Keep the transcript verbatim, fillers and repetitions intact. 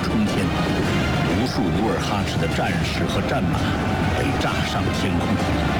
冲天，无数努尔哈赤的战士和战马被炸上天空。